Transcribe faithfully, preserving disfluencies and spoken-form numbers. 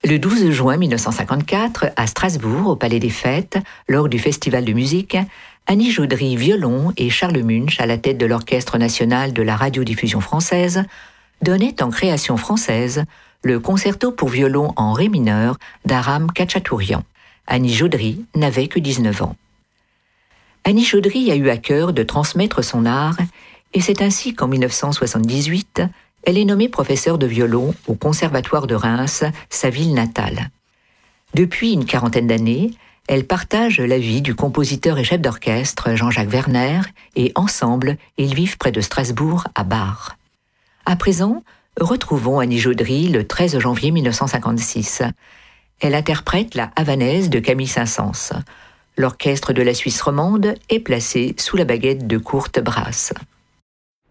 Le douze juin mille neuf cent cinquante-quatre, à Strasbourg, au Palais des Fêtes, lors du Festival de musique, Annie Jaudry, violon, et Charles Munch, à la tête de l'Orchestre national de la radiodiffusion française, donnaient en création française le concerto pour violon en ré mineur d'Aram Khachaturian. Annie Jaudry n'avait que dix-neuf ans. Annie Jaudry a eu à cœur de transmettre son art, et c'est ainsi qu'en mille neuf cent soixante-dix-huit, elle est nommée professeure de violon au Conservatoire de Reims, sa ville natale. Depuis une quarantaine d'années, elle partage la vie du compositeur et chef d'orchestre Jean-Jacques Werner, et ensemble, ils vivent près de Strasbourg, à Bar. À présent, retrouvons Annie Jaudry le treize janvier mille neuf cent cinquante-six. Elle interprète la Havanaise de Camille Saint-Saëns. L'orchestre de la Suisse romande est placé sous la baguette de Kurt Brass.